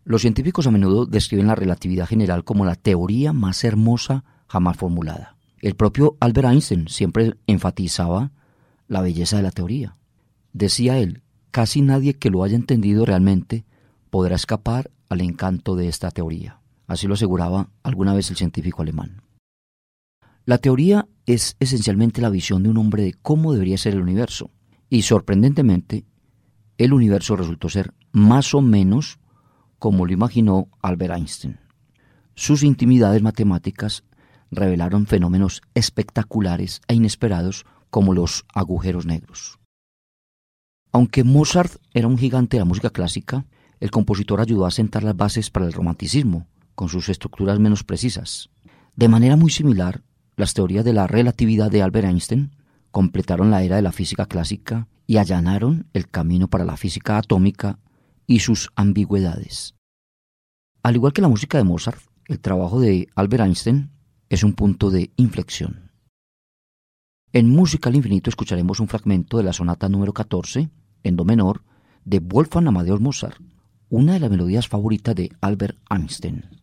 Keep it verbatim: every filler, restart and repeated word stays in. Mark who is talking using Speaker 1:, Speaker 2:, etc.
Speaker 1: Los científicos a menudo describen la relatividad general como la teoría más hermosa jamás formulada. El propio Albert Einstein siempre enfatizaba la belleza de la teoría. Decía él, casi nadie que lo haya entendido realmente podrá escapar al encanto de esta teoría. Así lo aseguraba alguna vez el científico alemán. La teoría es esencialmente la visión de un hombre de cómo debería ser el universo. Y sorprendentemente, el universo resultó ser más o menos como lo imaginó Albert Einstein. Sus intimidades matemáticas revelaron fenómenos espectaculares e inesperados como los agujeros negros. Aunque Mozart era un gigante de la música clásica, el compositor ayudó a sentar las bases para el romanticismo, con sus estructuras menos precisas. De manera muy similar, las teorías de la relatividad de Albert Einstein completaron la era de la física clásica y allanaron el camino para la física atómica y sus ambigüedades. Al igual que la música de Mozart, el trabajo de Albert Einstein es un punto de inflexión. En Música al Infinito escucharemos un fragmento de la sonata número catorce, en do menor, de Wolfgang Amadeus Mozart, una de las melodías favoritas de Albert Einstein.